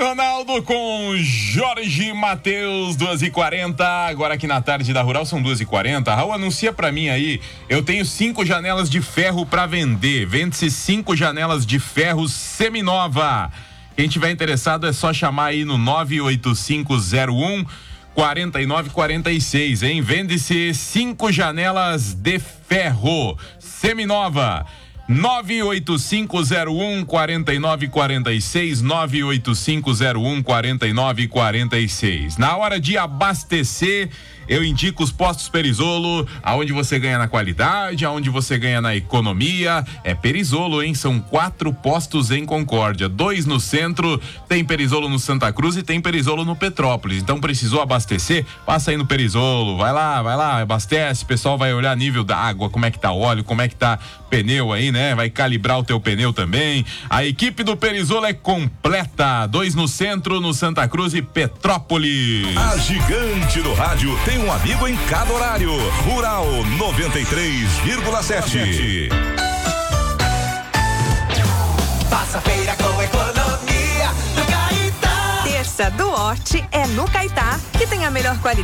Ronaldo com Jorge Matheus, 2h40. Agora aqui na tarde da Rural são 2h40. Raul, anuncia pra mim aí. Eu tenho 5 janelas de ferro pra vender. Vende-se 5 janelas de ferro seminova. Quem tiver interessado é só chamar aí no 98501 4946, hein? Vende-se 5 janelas de ferro seminova. 98501 4946, 98501 4946. Na hora de abastecer, eu indico os postos Perisolo, aonde você ganha na qualidade, aonde você ganha na economia. É Perisolo, hein? São 4 postos em Concórdia, 2 no centro, tem Perisolo no Santa Cruz e tem Perisolo no Petrópolis. Então precisou abastecer? Passa aí no Perisolo, vai lá, abastece. O pessoal vai olhar nível da água, como é que tá o óleo, como é que tá pneu aí, né? Vai calibrar o teu pneu também. A equipe do Perisolo é completa, 2 no centro, no Santa Cruz e Petrópolis. A gigante do rádio tem um amigo em cada horário. Rural 93,7. Faça feira com economia no Caetá. Terça do Horti é no Caetá, que tem a melhor qualidade